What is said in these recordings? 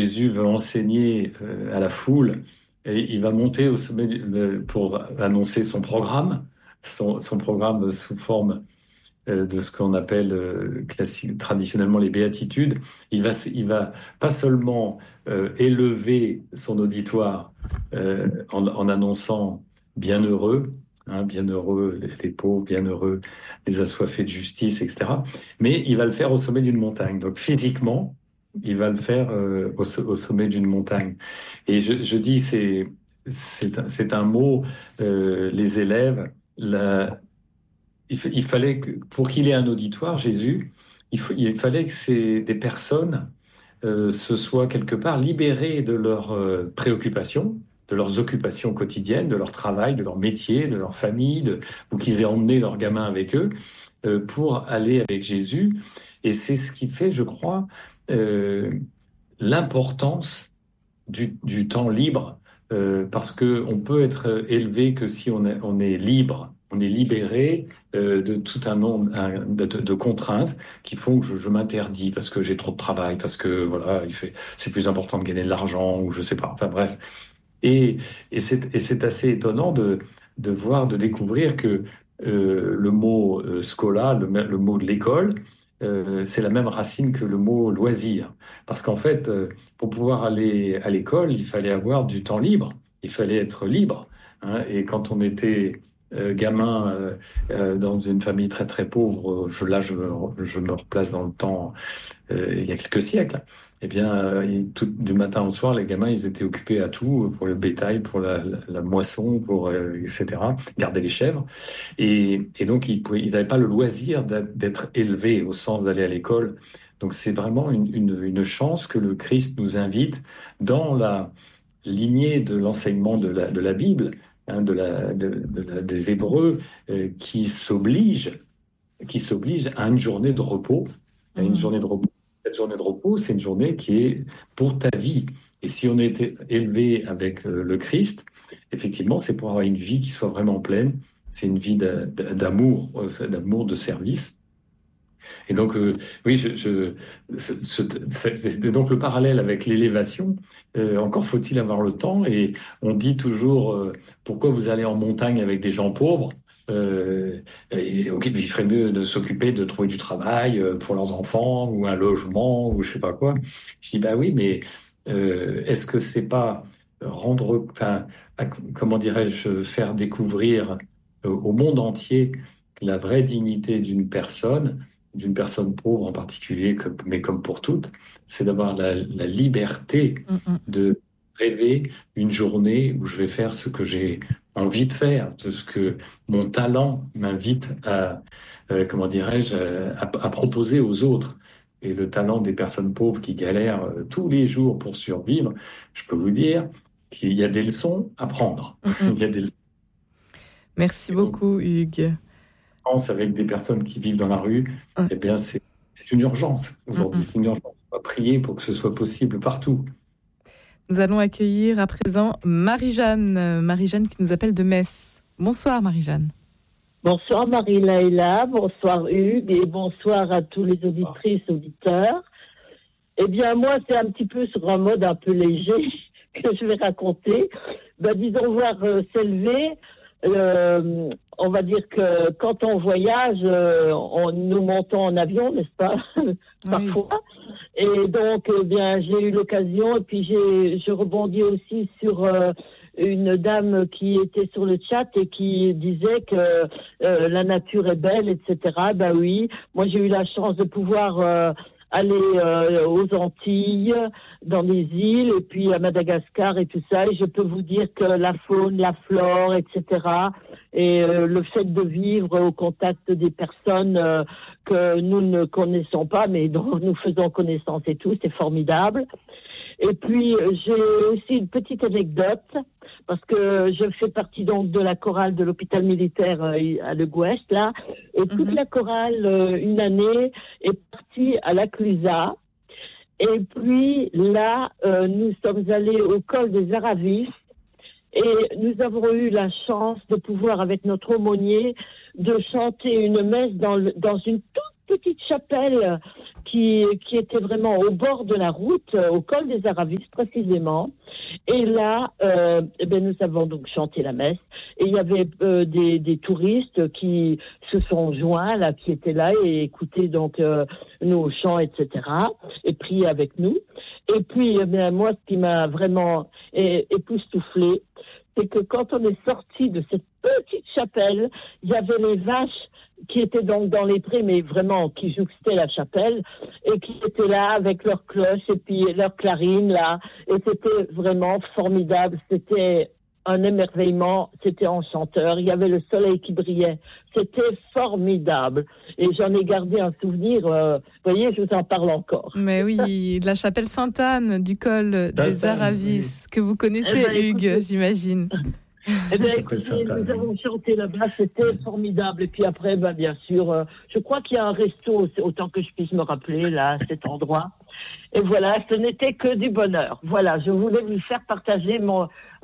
Jésus veut enseigner à la foule, et il va monter au sommet pour annoncer son programme, son programme sous forme de ce qu'on appelle traditionnellement les béatitudes. Il va pas seulement élever son auditoire en annonçant bienheureux, bienheureux les pauvres, bienheureux les assoiffés de justice, etc. Mais il va le faire au sommet d'une montagne. Donc physiquement, il va le faire au sommet d'une montagne. Et je dis, c'est un mot, les élèves, il fallait que, pour qu'il ait un auditoire, Jésus, il fallait que des personnes se soient quelque part libérées de leurs préoccupations, de leurs occupations quotidiennes, de leur travail, de leur métier, de leur famille, ou qu'ils aient emmené leurs gamins avec eux pour aller avec Jésus. Et c'est ce qui fait, je crois, euh, l'importance du temps libre, parce que on peut être élevé que si on est libre, on est libéré de tout un nombre de contraintes qui font que je m'interdis parce que j'ai trop de travail, parce que voilà, c'est plus important de gagner de l'argent ou je sais pas. Enfin bref. Et, et c'est assez étonnant de voir, de découvrir que le mot scola, le mot de l'école, c'est la même racine que le mot loisir. Parce qu'en fait, pour pouvoir aller à l'école, il fallait avoir du temps libre, il fallait être libre. Et quand on était gamin dans une famille très très pauvre, je me replace dans le temps il y a quelques siècles, eh bien, du matin au soir, les gamins, ils étaient occupés à tout, pour le bétail, pour la moisson, etc., garder les chèvres. Et donc, ils n'avaient pas le loisir d'être élevés au sens d'aller à l'école. Donc, c'est vraiment une chance que le Christ nous invite dans la lignée de l'enseignement de la Bible, des Hébreux, qui s'oblige à une journée de repos, à une journée de repos. Cette journée de repos, c'est une journée qui est pour ta vie. Et si on était élevé avec le Christ, effectivement, c'est pour avoir une vie qui soit vraiment pleine. C'est une vie d'amour, d'amour, de service. Et donc, oui, c'est donc le parallèle avec l'élévation. Encore faut-il avoir le temps. Et on dit toujours, pourquoi vous allez en montagne avec des gens pauvres? Ok, il ferait mieux de s'occuper de trouver du travail pour leurs enfants ou un logement ou je sais pas quoi. Je dis, bah oui, mais est-ce que c'est pas enfin, comment dirais-je, faire découvrir au monde entier la vraie dignité d'une personne pauvre en particulier, mais comme pour toutes, c'est d'avoir la liberté Mm. de rêver une journée où je vais faire ce que j'ai envie de faire, de ce que mon talent m'invite comment dirais-je, à proposer aux autres. Et le talent des personnes pauvres qui galèrent tous les jours pour survivre, je peux vous dire qu'il y a des leçons à prendre. Mm. Il y a des leçons. Merci Et donc, beaucoup, Hugues. pense avec des personnes qui vivent dans la rue, Ouais. eh bien, c'est une urgence aujourd'hui. Mm. C'est une urgence. On va prier pour que ce soit possible partout. Nous allons accueillir à présent Marie-Jeanne. Marie-Jeanne qui nous appelle de Metz. Bonsoir, Marie-Jeanne. Bonsoir Marie-Laïla, bonsoir Hugues et bonsoir à tous les auditrices, auditeurs. Eh bien, moi, c'est un petit peu sur un mode un peu léger que je vais raconter. Disons, voir s'élever, on va dire que quand on voyage, nous montons en avion, n'est-ce pas, parfois. Et donc, j'ai eu l'occasion, et puis je rebondis aussi sur une dame qui était sur le chat et qui disait que la nature est belle, etc. Ben oui, moi j'ai eu la chance de pouvoir aller aux Antilles, dans les îles, et puis à Madagascar et tout ça. Et je peux vous dire que la faune, la flore, etc. Et le fait de vivre au contact des personnes que nous ne connaissons pas, mais dont nous faisons connaissance et tout, c'est formidable. Et puis, j'ai aussi une petite anecdote, parce que je fais partie donc de la chorale de l'hôpital militaire à Le Gouest, là, et toute la chorale, une année, est partie à la Clusaz. Et puis, là, nous sommes allés au col des Aravis, et nous avons eu la chance de pouvoir, avec notre aumônier, de chanter une messe dans une toute petite chapelle qui était vraiment au bord de la route, au col des Aravis précisément. Et là, nous avons donc chanté la messe. Et il y avait des touristes qui se sont joints, là, qui étaient là et écoutaient donc nos chants, etc. et priaient avec nous. Et puis, moi, ce qui m'a vraiment époustouflée, c'est que quand on est sorti de cette petite chapelle, il y avait les vaches qui étaient donc dans les prés, mais vraiment qui jouxtaient la chapelle, et qui étaient là avec leurs cloches et puis leurs clarines, là. Et c'était vraiment formidable. C'était un émerveillement, c'était enchanteur. Il y avait le soleil qui brillait. C'était formidable. Et j'en ai gardé un souvenir. Vous voyez, je vous en parle encore. Mais oui, de la chapelle Sainte-Anne, du col des Aravis, que vous connaissez, Hugues, j'imagine. Nous avons chanté là-bas, c'était formidable. Et puis après, bien sûr, je crois qu'il y a un resto, autant que je puisse me rappeler, là, à cet endroit. Et voilà, ce n'était que du bonheur. Voilà, je voulais vous faire partager mon...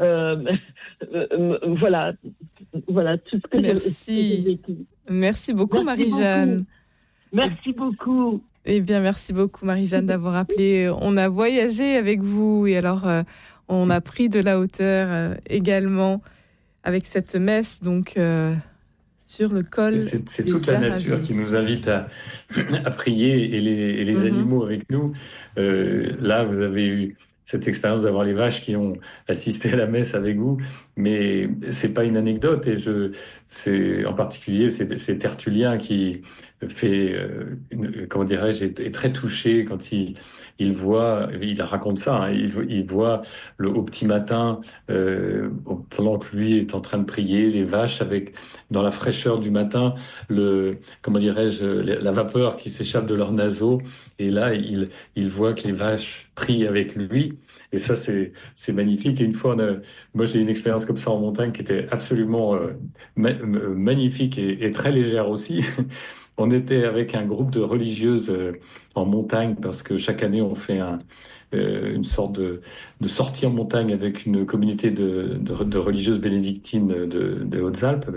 voilà tout ce que j'ai vécu. Merci beaucoup, Marie-Jeanne. Merci beaucoup. Eh bien, merci beaucoup, Marie-Jeanne, d'avoir appelé. On a voyagé avec vous et alors on a pris de la hauteur également avec cette messe, donc sur le col. C'est toute la nature qui nous invite à prier et les animaux avec nous. Là, vous avez eu cette expérience d'avoir les vaches qui ont assisté à la messe avec vous, mais c'est pas une anecdote. Et c'est en particulier c'est Tertullien qui fait, comment dirais-je, est très touché quand il voit, il raconte ça, hein, il voit au petit matin, pendant que lui est en train de prier, les vaches dans la fraîcheur du matin, comment dirais-je, la vapeur qui s'échappe de leurs naseaux, et là il voit que les vaches prient avec lui. Et ça, c'est magnifique. Et une fois, moi, j'ai une expérience comme ça en montagne qui était absolument magnifique et très légère aussi. On était avec un groupe de religieuses en montagne parce que chaque année, on fait une sorte de sortie en montagne avec une communauté de religieuses bénédictines des Hautes-Alpes,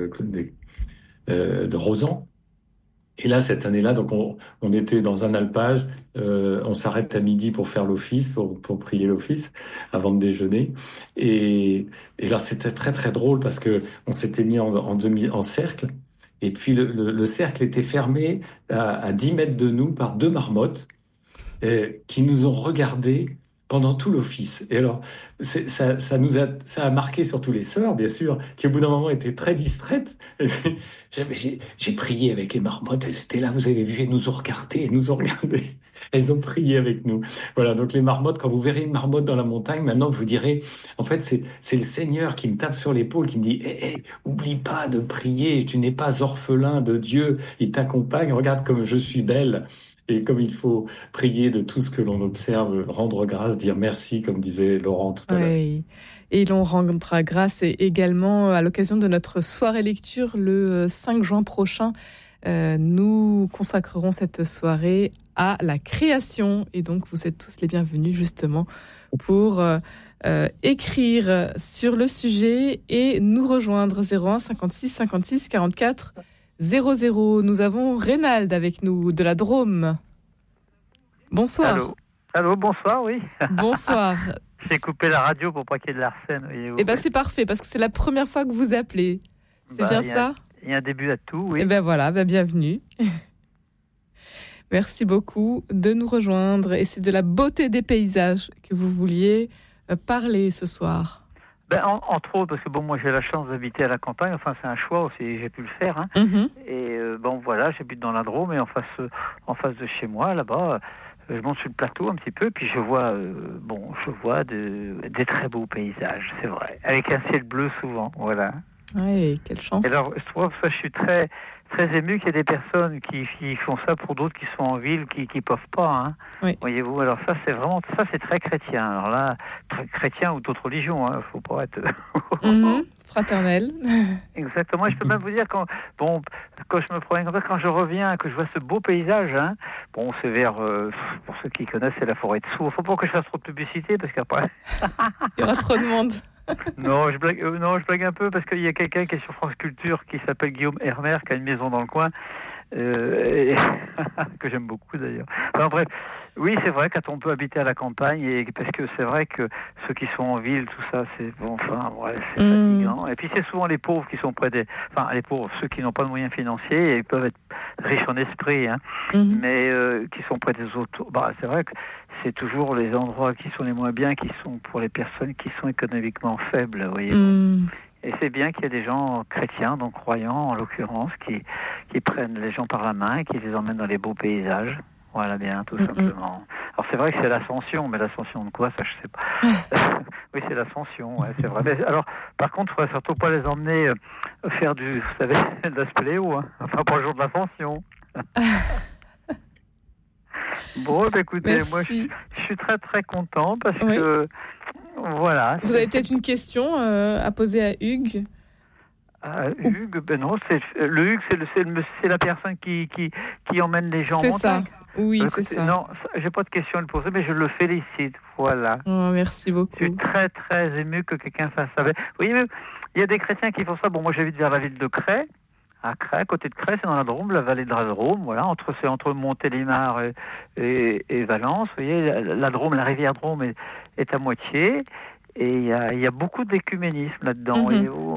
de Rozan. Et là, cette année-là, donc on était dans un alpage, on s'arrête à midi pour faire l'office, pour prier l'office, avant de déjeuner. Et là, c'était très très drôle parce que on s'était mis en cercle. Et puis le cercle était fermé à 10 mètres de nous par 2 marmottes qui nous ont regardés pendant tout l'office. Et alors, ça a marqué surtout les sœurs, bien sûr, qui au bout d'un moment étaient très distraites. J'ai prié avec les marmottes, elles étaient là, vous avez vu, elles nous ont regardés, elles ont prié avec nous. Voilà, donc les marmottes, quand vous verrez une marmotte dans la montagne, maintenant vous direz, en fait, c'est le Seigneur qui me tape sur l'épaule, qui me dit, oublie pas de prier, tu n'es pas orphelin de Dieu, il t'accompagne, regarde comme je suis belle. Et comme il faut prier de tout ce que l'on observe, rendre grâce, dire merci, comme disait Laurent tout à l'heure. Et l'on rendra grâce également à l'occasion de notre soirée lecture le 5 juin prochain. Nous consacrerons cette soirée à la création. Et donc, vous êtes tous les bienvenus justement pour écrire sur le sujet et nous rejoindre 01 56 56 44 00. Nous avons Reynald avec nous de la Drôme. Bonsoir. Allô, bonsoir, oui. Bonsoir. J'ai coupé la radio pour pas qu'il y ait de l'arsène. Eh bien, c'est parfait parce que c'est la première fois que vous appelez. C'est bien ça ? Il y a un début à tout, oui. Eh bien voilà, bienvenue. Merci beaucoup de nous rejoindre. Et c'est de la beauté des paysages que vous vouliez parler ce soir. Entre autres, parce que moi j'ai la chance d'habiter à la campagne, enfin c'est un choix aussi, j'ai pu le faire. Hein. Et voilà, j'habite dans la Drôme et en face de chez moi, là-bas, je monte sur le plateau un petit peu, puis je vois des très beaux paysages, c'est vrai, avec un ciel bleu souvent, voilà. Oui, quelle chance. Et alors, je trouve que je suis très, très ému qu'il y ait des personnes qui font ça pour d'autres qui sont en ville, qui peuvent pas, hein. Oui. Voyez-vous, alors ça c'est très chrétien. Alors là, très chrétien ou d'autres religions, hein, faut pas être fraternel. Exactement. Et je peux même vous dire quand je me promène comme ça, quand je reviens, que je vois ce beau paysage, hein, c'est vers, pour ceux qui connaissent, c'est la forêt de Sourds. Faut pas que je fasse trop de publicité parce qu'après il y aura trop de monde. Non, je blague un peu parce qu'il y a quelqu'un qui est sur France Culture qui s'appelle Guillaume Hermer, qui a une maison dans le coin. que j'aime beaucoup d'ailleurs. Enfin, bref, oui, c'est vrai, quand on peut habiter à la campagne, et parce que c'est vrai que ceux qui sont en ville, tout ça, c'est bon, enfin, bref, c'est fatigant. Et puis c'est souvent les pauvres qui sont près les pauvres, ceux qui n'ont pas de moyens financiers, et ils peuvent être riches en esprit, mais qui sont près des autres. C'est vrai que c'est toujours les endroits qui sont les moins bien, qui sont pour les personnes qui sont économiquement faibles, vous voyez. Et c'est bien qu'il y ait des gens chrétiens, donc croyants en l'occurrence, qui prennent les gens par la main et qui les emmènent dans les beaux paysages. Voilà, bien, tout simplement. Alors c'est vrai que c'est l'ascension, mais l'ascension de quoi, ça je sais pas. Oui, c'est l'ascension, ouais, c'est vrai. Mais, alors, par contre, il ne faudrait surtout pas les emmener faire vous savez, de la spéléo, enfin pas le jour de l'ascension. Bon, écoutez, merci. Moi je suis très très content parce que voilà. Vous avez peut-être une question à poser à Hugues? Hugues, non, le Hugues, c'est la personne qui emmène les gens en montagne. C'est ça. Oui, c'est ça. Non, j'ai pas de question à lui poser, mais je le félicite. Voilà. Oh, merci beaucoup. Je suis très très ému que quelqu'un fasse ça. Oui, mais il y a des chrétiens qui font ça. Bon, moi j'habite vers la ville de Cray. À Cray, côté de Cray, c'est dans la Drôme, la vallée de la Drôme. Voilà, c'est entre Montélimar et Valence. Vous voyez, la Drôme, la rivière Drôme est à moitié. Et il y a beaucoup d'écuménisme là-dedans.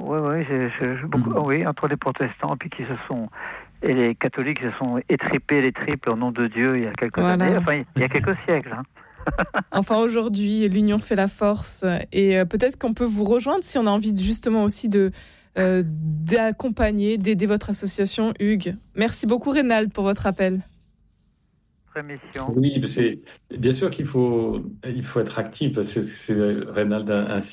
Oui, entre les protestants et les catholiques se sont étripés les triples au nom de Dieu il y a quelques années. Enfin, il y a quelques siècles. Enfin, aujourd'hui, l'union fait la force. Et peut-être qu'on peut vous rejoindre si on a envie justement aussi d'accompagner, d'aider votre association, Hugues. Merci beaucoup, Reynald, pour votre appel. Mission. Oui, bien sûr qu'il faut être actif. C'est Reynald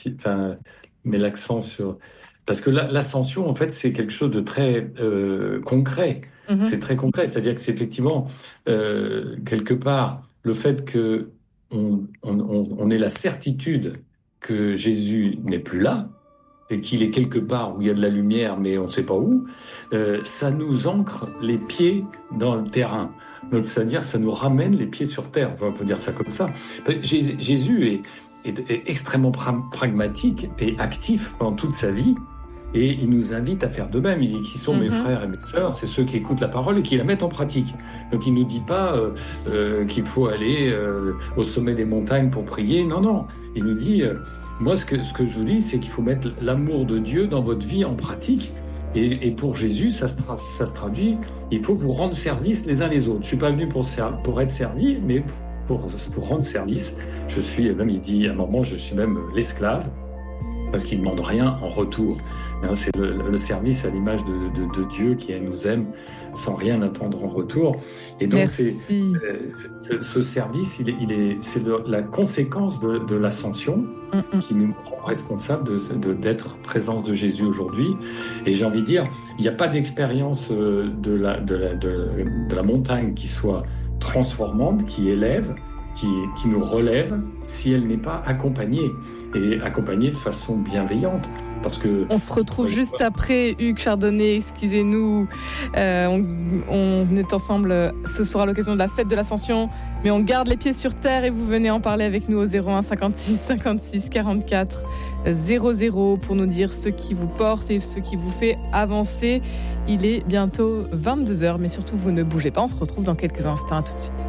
met l'accent sur... Parce que l'ascension, en fait, c'est quelque chose de très concret. C'est très concret, c'est-à-dire que c'est effectivement, quelque part, le fait qu'on ait la certitude que Jésus n'est plus là, et qu'il est quelque part où il y a de la lumière, mais on ne sait pas où, ça nous ancre les pieds dans le terrain. Donc, c'est-à-dire, ça nous ramène les pieds sur terre, on peut dire ça comme ça. Jésus est extrêmement pragmatique et actif pendant toute sa vie, et il nous invite à faire de même. Il dit qui sont mes frères et mes sœurs, c'est ceux qui écoutent la parole et qui la mettent en pratique. Donc il nous dit pas qu'il faut aller au sommet des montagnes pour prier. Non. Il nous dit moi ce que je vous dis, c'est qu'il faut mettre l'amour de Dieu dans votre vie en pratique. Et pour Jésus, ça se traduit. Il faut vous rendre service les uns les autres. Je suis pas venu pour être servi, mais pour rendre service. Je suis même, il dit à un moment, je suis même l'esclave parce qu'il ne demande rien en retour. C'est le service à l'image de Dieu qui nous aime sans rien attendre en retour. Et donc, ce service, c'est la conséquence de l'ascension qui nous rend responsables d'être présence de Jésus aujourd'hui. Et j'ai envie de dire, il n'y a pas d'expérience de la montagne qui soit transformante, qui élève, qui nous relève, si elle n'est pas accompagnée, et accompagnée de façon bienveillante. Parce que on se retrouve juste après, Hugues Chardonnay, excusez-nous. On est ensemble ce soir à l'occasion de la fête de l'Ascension, mais on garde les pieds sur terre et vous venez en parler avec nous au 01 56 56 44 00 pour nous dire ce qui vous porte et ce qui vous fait avancer. Il est bientôt 22h, mais surtout vous ne bougez pas, on se retrouve dans quelques instants, à tout de suite.